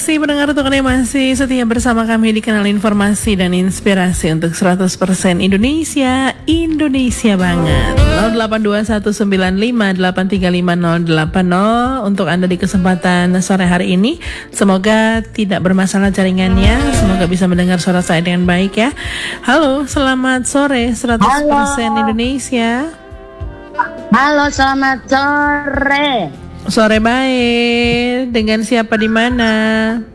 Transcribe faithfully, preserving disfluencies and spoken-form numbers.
kasih pendengar untuk yang masih setia bersama kami di kanal informasi dan inspirasi untuk seratus persen Indonesia, Indonesia banget. nol delapan dua satu sembilan lima delapan tiga lima nol delapan nol untuk Anda di kesempatan sore hari ini. Semoga tidak bermasalah jaringannya, semoga bisa mendengar suara saya dengan baik ya. Halo, selamat sore seratus persen Halo. Indonesia. Halo, selamat sore. Sore baik. Dengan siapa di mana?